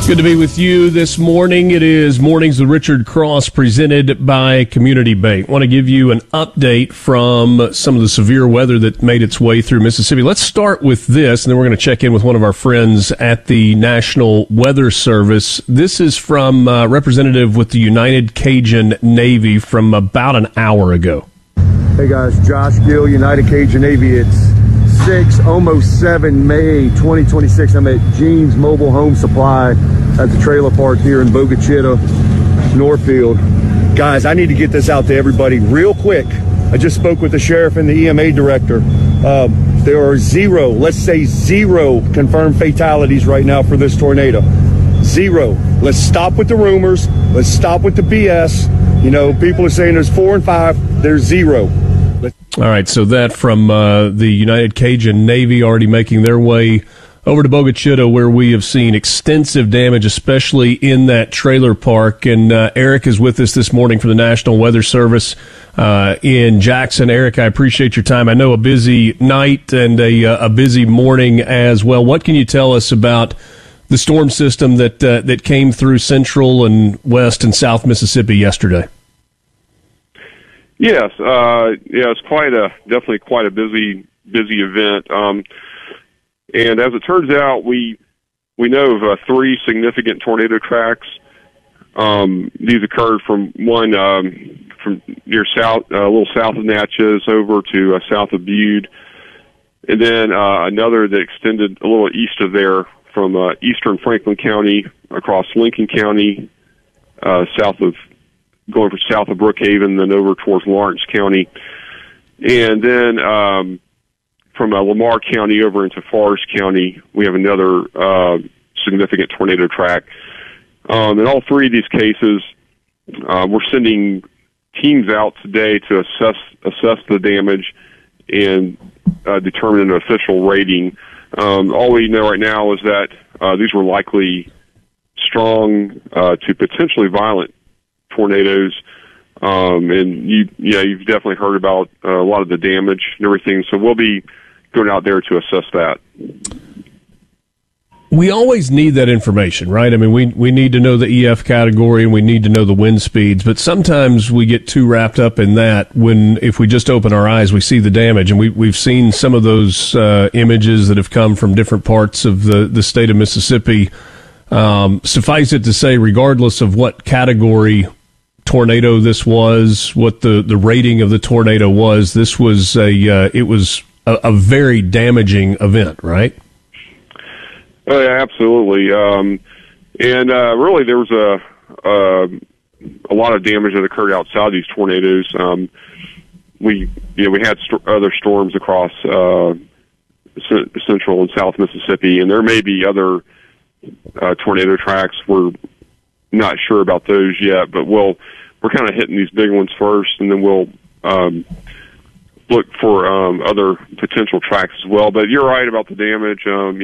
Good to be with you this morning. It is Mornings with Richard Cross presented by Community Bank. I want to give you an update from some of the severe weather that made its way through Mississippi. Let's start with this, and then we're going to check in with one of our friends at the National Weather Service. This is from a representative with the United Cajun Navy from about an hour ago. Hey guys, Josh Gill, United Cajun Navy. It's 6, almost 7 May 2026. I'm at Gene's Mobile Home Supply at the trailer park here in Bogue Chitto, Northfield. Guys, I need to get this out to everybody real quick. I just spoke with the sheriff and the EMA director. There are zero confirmed fatalities right now for this tornado. Zero. Let's stop with the rumors. Let's stop with the BS. You know, people are saying there's 4 and 5. There's zero. All right, so that from the United Cajun Navy already making their way over to Bogue Chitto, where we have seen extensive damage, especially in that trailer park. And Eric is with us this morning from the National Weather Service in Jackson. Eric, I appreciate your time. I know a busy night and a busy morning as well. What can you tell us about the storm system that came through central and west and south Mississippi yesterday? Yes, it's definitely quite a busy event. And as it turns out, we know of 3 significant tornado tracks. These occurred from one from near south, a little south of Natchez over to south of Bude, and then another that extended a little east of there from eastern Franklin County across Lincoln County, going from south of Brookhaven, then over towards Lawrence County, and then from Lamar County over into Forest County, we have another significant tornado track. In all 3 of these cases, we're sending teams out today to assess the damage and determine an official rating. All we know right now is that these were likely strong to potentially violent tornadoes, and you've definitely heard about a lot of the damage and everything. So we'll be going out there to assess that. We always need that information, right? I mean, we need to know the EF category and we need to know the wind speeds, but sometimes we get too wrapped up in that if we just open our eyes, we see the damage. And we've seen some of those images that have come from different parts of the state of Mississippi. Suffice it to say, regardless of what category tornado this was, what the rating of the tornado was, this was it was a very damaging event, right? Oh, yeah, absolutely. And really, there was a lot of damage that occurred outside these tornadoes. We had other storms across central and south Mississippi, and there may be other tornado tracks. We're not sure about those yet, but we're kind of hitting these big ones first, and then we'll look for other potential tracks as well. But you're right about the damage.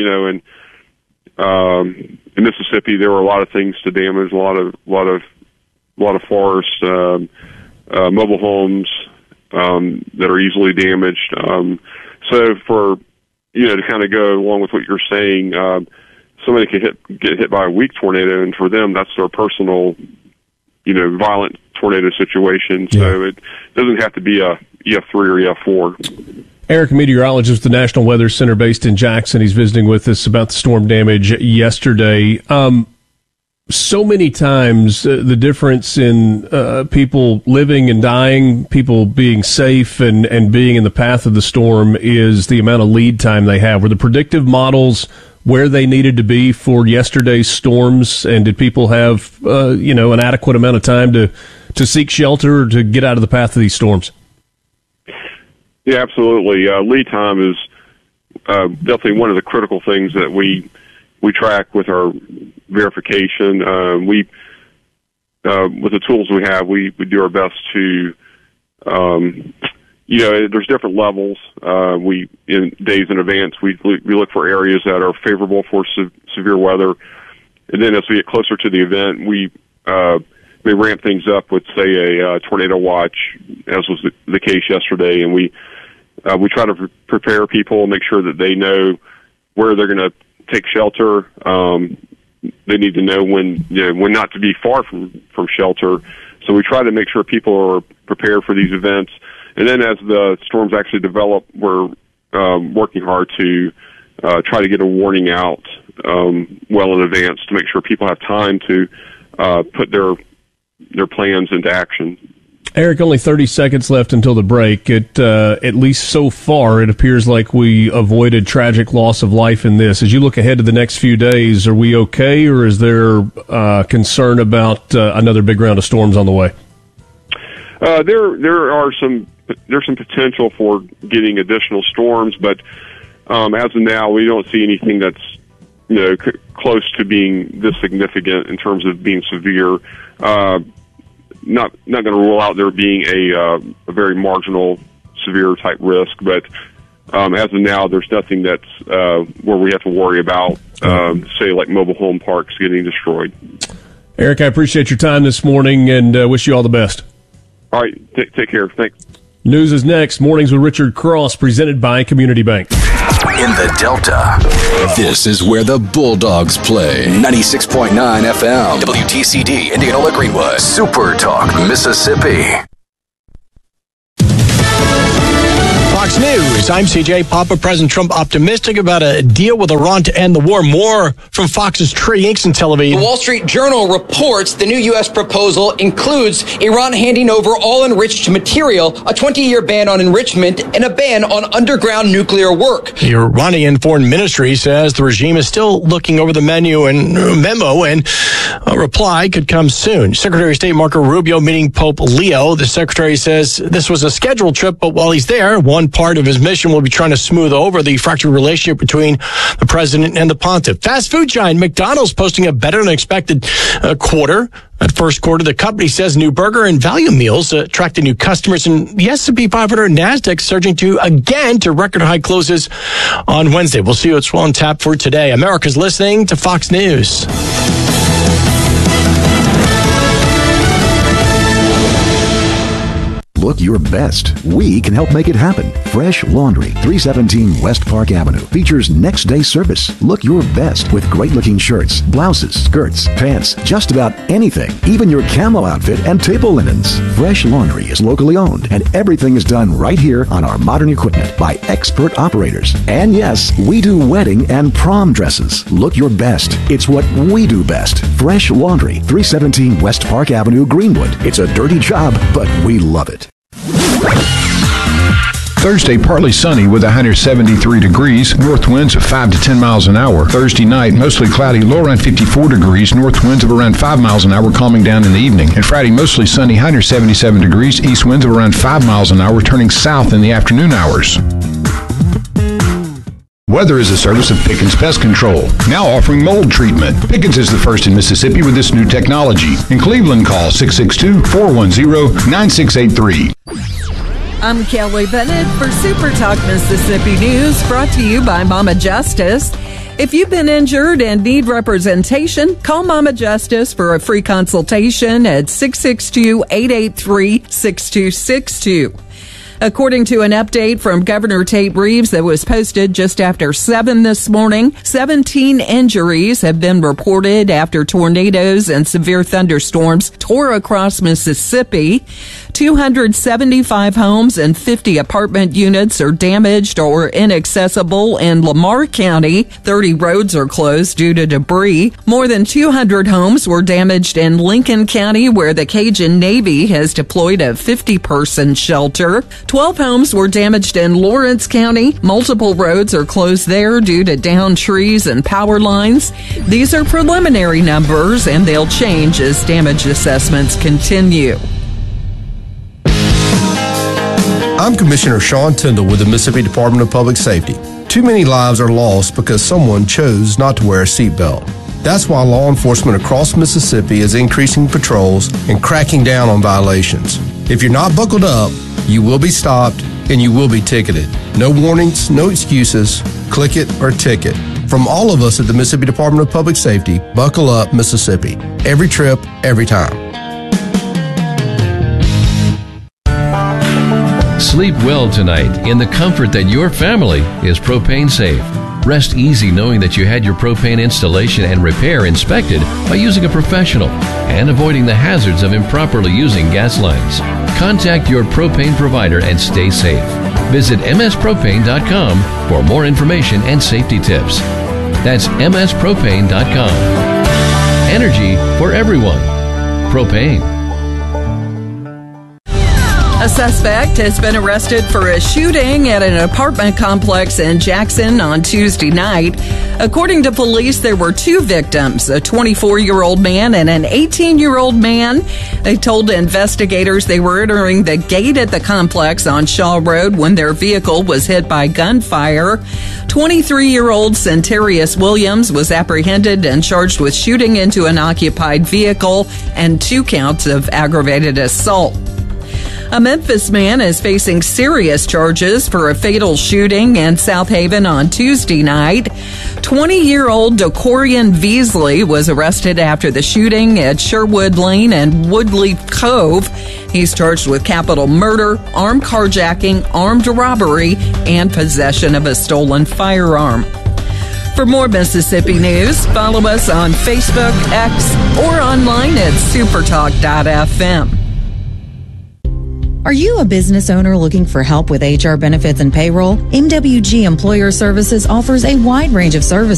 In Mississippi, there were a lot of things to damage, a lot of forest, mobile homes that are easily damaged. So for to kind of go along with what you're saying, somebody could get hit by a weak tornado, and for them, that's their personal, violent tornado situation. Yeah. So it doesn't have to be a EF3 or EF4. Eric, meteorologist at the National Weather Center based in Jackson. He's visiting with us about the storm damage yesterday. So many times, the difference in people living and dying, people being safe and being in the path of the storm is the amount of lead time they have. Were the predictive models where they needed to be for yesterday's storms, and did people have an adequate amount of time to seek shelter or to get out of the path of these storms? Yeah, absolutely. Lead time is definitely one of the critical things that we track with our verification. With the tools we have, we do our best to, there's different levels. In days in advance, we look for areas that are favorable for severe weather, and then as we get closer to the event, we ramp things up with, say, a tornado watch, as was the case yesterday, and we try to prepare people and make sure that they know where they're going to take shelter, they need to know when not to be far from shelter. So we try to make sure people are prepared for these events. And then as the storms actually develop, we're working hard to try to get a warning out well in advance to make sure people have time to put their plans into action. Eric, only 30 seconds left until the break. At least so far, it appears like we avoided tragic loss of life in this. As you look ahead to the next few days, are we okay, or is there concern about another big round of storms on the way? There's some potential for getting additional storms, but as of now, we don't see anything that's close to being this significant in terms of being severe. Not going to rule out there being a very marginal, severe type risk, but as of now, there's nothing that's where we have to worry about, say, like mobile home parks getting destroyed. Eric, I appreciate your time this morning and wish you all the best. All right, take care. Thanks. News is next. Mornings with Richard Cross, presented by Community Bank. In the Delta, this is where the Bulldogs play. 96.9 FM, WTCD, Indianola Greenwood, Super Talk, Mississippi. Fox News. I'm CJ Papa. President Trump optimistic about a deal with Iran to end the war. More from Fox's Trey Inks in Tel Aviv. The Wall Street Journal reports the new U.S. proposal includes Iran handing over all enriched material, a 20-year ban on enrichment, and a ban on underground nuclear work. The Iranian Foreign Ministry says the regime is still looking over the memo and a reply could come soon. Secretary of State Marco Rubio meeting Pope Leo. The secretary says this was a scheduled trip, but while he's there, one part of his mission will be trying to smooth over the fractured relationship between the president and the pontiff. Fast food giant McDonald's posting a better than expected quarter. At first quarter, the company says new burger and value meals attracted new customers, and the S&P 500 and NASDAQ surging to record high closes on Wednesday. We'll see what's on tap for today. America's listening to Fox News. Look your best. We can help make it happen. Fresh Laundry, 317 West Park Avenue, features next day service. Look your best with great looking shirts, blouses, skirts, pants, just about anything, even your camo outfit and table linens. Fresh Laundry is locally owned and everything is done right here on our modern equipment by expert operators. And yes, we do wedding and prom dresses. Look your best. It's what we do best. Fresh Laundry, 317 West Park Avenue, Greenwood. It's a dirty job, but we love it. Thursday, partly sunny with a high near 73 degrees, north winds of 5 to 10 miles an hour. Thursday night, mostly cloudy, low around 54 degrees, north winds of around 5 miles an hour, calming down in the evening. And Friday, mostly sunny, high near 77 degrees, east winds of around 5 miles an hour, turning south in the afternoon hours. Weather is a service of Pickens Pest Control, now offering mold treatment. Pickens is the first in Mississippi with this new technology. In Cleveland, call 662-410-9683. I'm Kelly Bennett for Super Talk Mississippi News, brought to you by Mama Justice. If you've been injured and need representation, call Mama Justice for a free consultation at 662-883-6262. According to an update from Governor Tate Reeves that was posted just after 7 this morning, 17 injuries have been reported after tornadoes and severe thunderstorms tore across Mississippi. 275 homes and 50 apartment units are damaged or inaccessible in Lamar County. 30 roads are closed due to debris. More than 200 homes were damaged in Lincoln County, where the Cajun Navy has deployed a 50-person shelter. 12 homes were damaged in Lawrence County. Multiple roads are closed there due to downed trees and power lines. These are preliminary numbers, and they'll change as damage assessments continue. I'm Commissioner Sean Tyndall with the Mississippi Department of Public Safety. Too many lives are lost because someone chose not to wear a seatbelt. That's why law enforcement across Mississippi is increasing patrols and cracking down on violations. If you're not buckled up, you will be stopped and you will be ticketed. No warnings, no excuses. Click it or ticket. From all of us at the Mississippi Department of Public Safety, buckle up, Mississippi. Every trip, every time. Sleep well tonight in the comfort that your family is propane safe. Rest easy knowing that you had your propane installation and repair inspected by using a professional and avoiding the hazards of improperly using gas lines. Contact your propane provider and stay safe. Visit mspropane.com for more information and safety tips. That's mspropane.com. Energy for everyone. Propane. A suspect has been arrested for a shooting at an apartment complex in Jackson on Tuesday night. According to police, there were two victims, a 24-year-old man and an 18-year-old man. They told investigators they were entering the gate at the complex on Shaw Road when their vehicle was hit by gunfire. 23-year-old Centarius Williams was apprehended and charged with shooting into an occupied vehicle and 2 counts of aggravated assault. A Memphis man is facing serious charges for a fatal shooting in South Haven on Tuesday night. 20-year-old Decorian Beasley was arrested after the shooting at Sherwood Lane and Woodleaf Cove. He's charged with capital murder, armed carjacking, armed robbery, and possession of a stolen firearm. For more Mississippi news, follow us on Facebook, X, or online at supertalk.fm. Are you a business owner looking for help with HR benefits and payroll? MWG Employer Services offers a wide range of services